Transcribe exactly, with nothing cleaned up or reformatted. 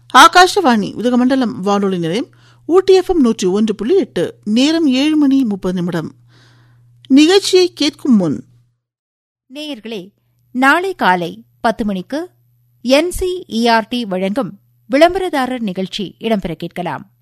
ஆகாஷவாணி உதகமண்டலம் வானொலி நிலையம், ஊட்டி எஃப்எம் நூற்றி ஒன்று புள்ளி எட்டு. நேரம் ஏழு மணி முப்பது நிமிடம். நிகழ்ச்சியை கேட்கும் முன் நேயர்களே, நாளை காலை பத்து மணிக்கு என்சிஇஆர்டி வழங்கும் விளம்பரதாரர் நிகழ்ச்சி இடம்பெற கேட்கலாம்.